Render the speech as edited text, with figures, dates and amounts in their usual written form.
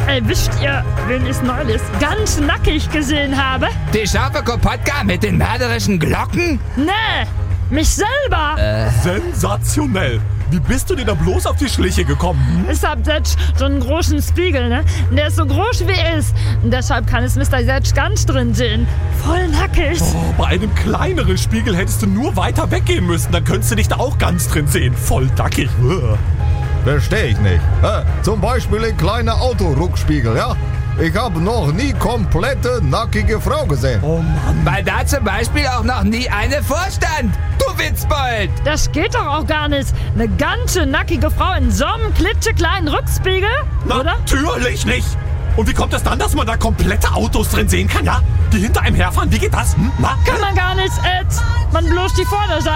Ey, wisst ihr, wen ich neulich ganz nackig gesehen habe? Die scharfe Kopotka mit den mörderischen Glocken? Nee, mich selber. Sensationell. Wie bist du dir da bloß auf die Schliche gekommen? Ich hab jetzt so einen großen Spiegel, ne? Der ist so groß wie ich. Und deshalb kann es Mr. Setsch ganz drin sehen. Voll nackig. Oh, bei einem kleineren Spiegel hättest du nur weiter weggehen müssen. Dann könntest du dich da auch ganz drin sehen. Voll nackig. Verstehe ich nicht. Zum Beispiel ein kleiner Autorückspiegel, ja? Ich habe noch nie komplette nackige Frau gesehen. Oh Mann. Weil da zum Beispiel auch noch nie eine vorstand. Du Witzbold! Das geht doch auch gar nicht. Eine ganze nackige Frau in so einem klitzekleinen Rückspiegel, oder? Natürlich nicht. Und wie kommt es dann, dass man da komplette Autos drin sehen kann, ja? Die hinter einem herfahren, wie geht das? Na? Kann man gar nicht, Ed. Man bloß die Vorderseite.